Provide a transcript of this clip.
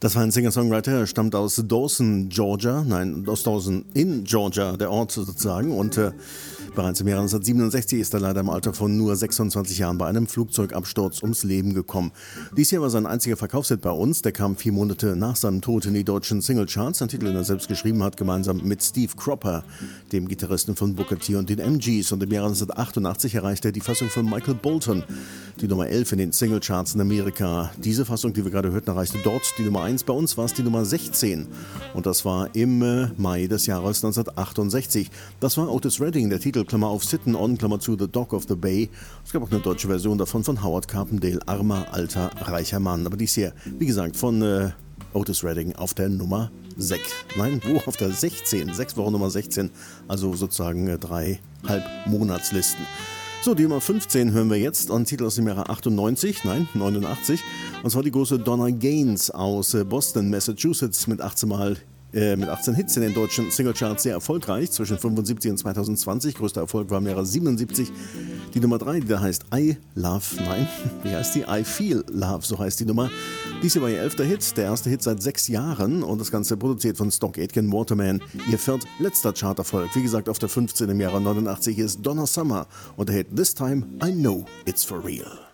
Das war ein Singer-Songwriter, er stammt aus Dawson, Georgia. Nein, aus Dawson in Georgia, der Ort sozusagen. Und bereits im Jahr 1967 ist er leider im Alter von nur 26 Jahren bei einem Flugzeugabsturz ums Leben gekommen. Dies hier war sein einziger Verkaufshit bei uns. Der kam 4 Monate nach seinem Tod in die deutschen Singlecharts. Ein Titel, den er selbst geschrieben hat, gemeinsam mit Steve Cropper, dem Gitarristen von Booker T und den MGs. Und im Jahr 1988 erreichte er die Fassung von Michael Bolton, die Nummer 11 in den Singlecharts in Amerika. Diese Fassung, die wir gerade hörten, erreichte dort die Nummer 1. Bei uns war es die Nummer 16. Und das war im Mai des Jahres 1968. Das war Otis Redding, der Titel, Klammer auf, Sitten On, Klammer zu, The Dog of the Bay. Es gab auch eine deutsche Version davon von Howard Carpendale, Armer, alter, reicher Mann. Aber dies hier, wie gesagt, von Otis Redding auf der Nummer 6. Nein, wo? Auf der 16. 6 Wochen Nummer 16. Also sozusagen 3,5 Monatslisten. So, die Nummer 15 hören wir jetzt, ein Titel aus dem Jahre 89. Und zwar die große Donna Gaines aus Boston, Massachusetts, mit 18 Hits in den deutschen Singlecharts, sehr erfolgreich, zwischen 75 und 2020. Größter Erfolg war im Jahre 77. Die Nummer 3, die da heißt I Feel Love, so heißt die Nummer. Dies hier war ihr 11. Hit, der erste Hit seit 6 Jahren und das Ganze produziert von Stock Aitken Waterman. Ihr 4. letzter Charterfolg, wie gesagt auf der 15 im Jahre 89 ist Donna Summer und der Hit This Time I Know It's For Real.